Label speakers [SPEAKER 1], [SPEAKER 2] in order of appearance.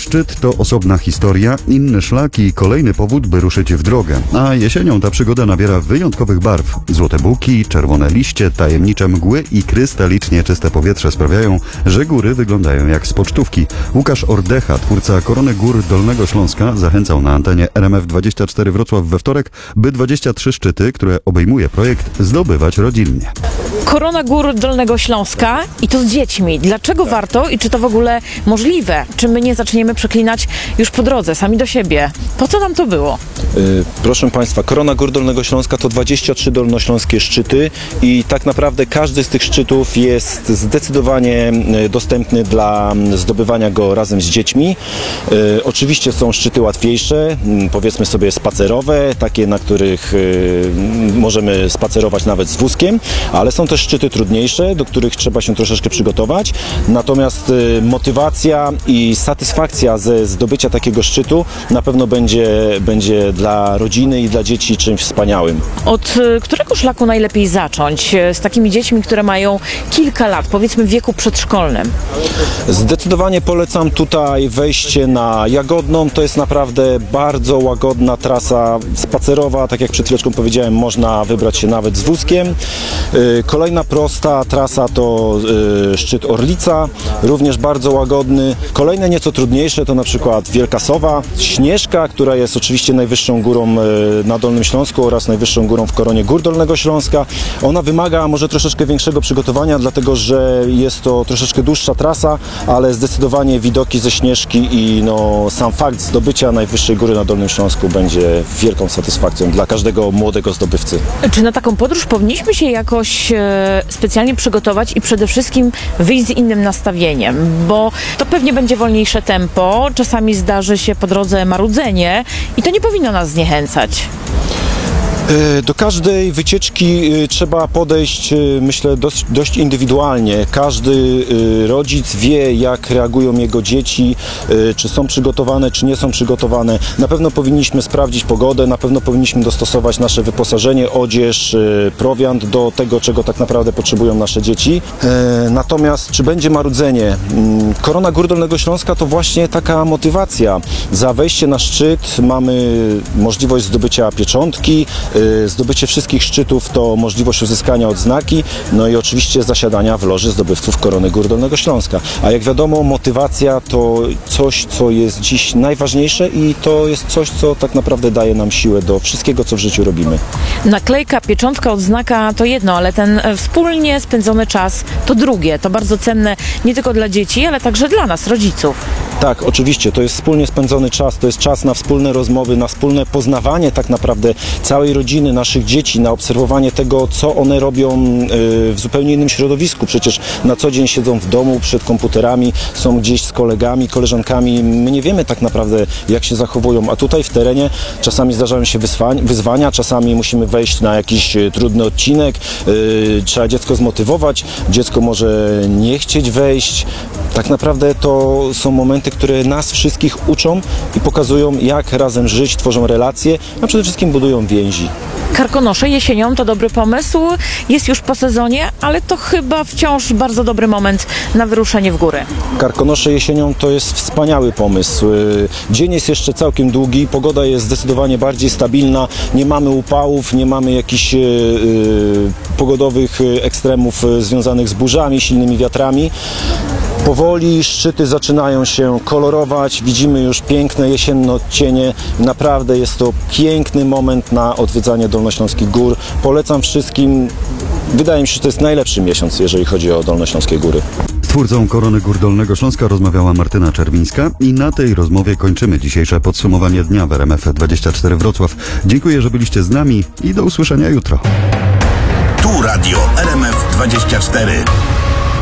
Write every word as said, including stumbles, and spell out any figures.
[SPEAKER 1] szczyt to osobna historia, inny szlak i kolejny powód, by ruszyć w drogę. A jesienią ta przygoda nabiera wyjątkowych barw. Złote buki, czerwone liście, tajemnicze mgły i krystalicznie czyste powietrze sprawiają, że góry wyglądają jak z pocztówki. Łukasz Ordecha, twórca Korony Gór Dolnego Śląska, zachęcał na antenie R M F dwadzieścia cztery Wrocław we wtorek, by dwadzieścia trzy szczyty, które obejmuje projekt, zdobywać rodzinnie.
[SPEAKER 2] Korona Gór Dolnego Śląska i to z dziećmi. Dlaczego warto i czy to w ogóle możliwe? Czy my nie zaczniemy przeklinać już po drodze, sami do siebie? Po co nam to było?
[SPEAKER 3] Yy, proszę Państwa, Korona Gór Dolnego Śląska to dwadzieścia trzy dolnośląskie szczyty i tak naprawdę każdy z tych szczytów jest zdecydowanie dostępny dla zdobywania go razem z dziećmi. Yy, oczywiście są szczyty łatwiejsze, powiedzmy sobie spacerowe, takie, na których yy, możemy spacerować nawet z wózkiem, ale są też szczyty trudniejsze, do których trzeba się troszeczkę przygotować. Natomiast y, motywacja i satysfakcja ze zdobycia takiego szczytu na pewno będzie, będzie dla rodziny i dla dzieci czymś wspaniałym.
[SPEAKER 2] Od y, którego szlaku najlepiej zacząć? Z takimi dziećmi, które mają kilka lat, powiedzmy w wieku przedszkolnym.
[SPEAKER 3] Zdecydowanie polecam tutaj wejście na Jagodną. To jest naprawdę bardzo łagodna trasa spacerowa. Tak jak przed chwileczką powiedziałem, można wybrać się nawet z wózkiem. Y, Kolejna prosta trasa to y, szczyt Orlica, również bardzo łagodny. Kolejne nieco trudniejsze to na przykład Wielka Sowa, Śnieżka, która jest oczywiście najwyższą górą y, na Dolnym Śląsku oraz najwyższą górą w Koronie Gór Dolnego Śląska. Ona wymaga może troszeczkę większego przygotowania, dlatego że jest to troszeczkę dłuższa trasa, ale zdecydowanie widoki ze Śnieżki i no, sam fakt zdobycia najwyższej góry na Dolnym Śląsku będzie wielką satysfakcją dla każdego młodego zdobywcy.
[SPEAKER 2] Czy na taką podróż powinniśmy się jakoś specjalnie przygotować i przede wszystkim wyjść z innym nastawieniem, bo to pewnie będzie wolniejsze tempo, czasami zdarzy się po drodze marudzenie i to nie powinno nas zniechęcać.
[SPEAKER 3] Do każdej wycieczki trzeba podejść, myślę, dość, dość indywidualnie. Każdy rodzic wie, jak reagują jego dzieci, czy są przygotowane, czy nie są przygotowane. Na pewno powinniśmy sprawdzić pogodę, na pewno powinniśmy dostosować nasze wyposażenie, odzież, prowiant do tego, czego tak naprawdę potrzebują nasze dzieci. Natomiast czy będzie marudzenie? Korona Gór Dolnego Śląska to właśnie taka motywacja. Za wejście na szczyt mamy możliwość zdobycia pieczątki, zdobycie wszystkich szczytów to możliwość uzyskania odznaki, no i oczywiście zasiadania w loży zdobywców Korony Gór Dolnego Śląska. A jak wiadomo, motywacja to coś, co jest dziś najważniejsze i to jest coś, co tak naprawdę daje nam siłę do wszystkiego, co w życiu robimy.
[SPEAKER 2] Naklejka, pieczątka, odznaka to jedno, ale ten wspólnie spędzony czas to drugie. To bardzo cenne nie tylko dla dzieci, ale także dla nas, rodziców.
[SPEAKER 3] Tak, oczywiście, to jest wspólnie spędzony czas, to jest czas na wspólne rozmowy, na wspólne poznawanie tak naprawdę całej rodziny, naszych dzieci, na obserwowanie tego, co one robią w zupełnie innym środowisku. Przecież na co dzień siedzą w domu przed komputerami, są gdzieś z kolegami, koleżankami. My nie wiemy tak naprawdę, jak się zachowują, a tutaj w terenie czasami zdarzają się wyzwania, czasami musimy wejść na jakiś trudny odcinek, trzeba dziecko zmotywować, dziecko może nie chcieć wejść. Tak naprawdę to są momenty, które nas wszystkich uczą i pokazują, jak razem żyć, tworzą relacje, a przede wszystkim budują więzi.
[SPEAKER 2] Karkonosze jesienią to dobry pomysł, jest już po sezonie, ale to chyba wciąż bardzo dobry moment na wyruszenie w góry.
[SPEAKER 3] Karkonosze jesienią to jest wspaniały pomysł. Dzień jest jeszcze całkiem długi, pogoda jest zdecydowanie bardziej stabilna, nie mamy upałów, nie mamy jakichś yy, pogodowych ekstremów związanych z burzami, silnymi wiatrami. Powoli szczyty zaczynają się kolorować, widzimy już piękne jesienne odcienie. Naprawdę jest to piękny moment na odwiedzanie Dolnośląskich Gór. Polecam wszystkim. Wydaje mi się, że to jest najlepszy miesiąc, jeżeli chodzi o Dolnośląskie Góry.
[SPEAKER 1] Z twórcą Korony Gór Dolnego Śląska rozmawiała Martyna Czerwińska i na tej rozmowie kończymy dzisiejsze podsumowanie dnia w R M F dwadzieścia cztery Wrocław. Dziękuję, że byliście z nami i do usłyszenia jutro.
[SPEAKER 4] Tu Radio R M F dwadzieścia cztery.